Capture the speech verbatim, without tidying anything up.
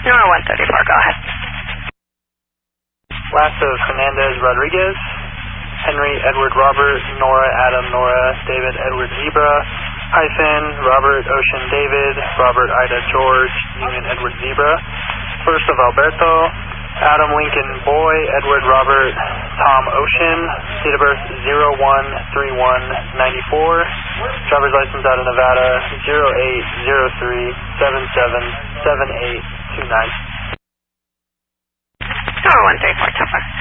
Nora one thirty-four, go ahead. Last of Fernandez Rodriguez, Henry Edward Robert, Nora Adam Nora, David Edward Zebra, hyphen, Robert Ocean David, Robert Ida George, Union Edward Zebra. First of Alberto, Adam Lincoln Boy, Edward Robert, Tom Ocean, date of birth zero one three one ninety-four, driver's license out of Nevada zero eight zero three seven seven seven eight two nine. Nora one thirty-four, Topper.